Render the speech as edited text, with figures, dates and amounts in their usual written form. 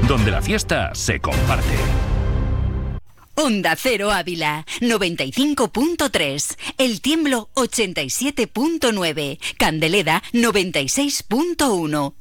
donde la fiesta se comparte. Onda Cero Ávila, 95.3, El Tiemblo 87.9, Candeleda 96.1,